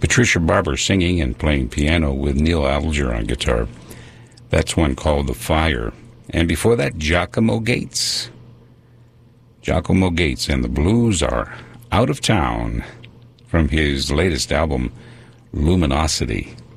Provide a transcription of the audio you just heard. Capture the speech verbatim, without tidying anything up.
Patricia Barber singing and playing piano with Neil Alger on guitar. That's one called The Fire. And before that, Giacomo Gates. Giacomo Gates and the Blues Are Out of Town from his latest album, Luminosity.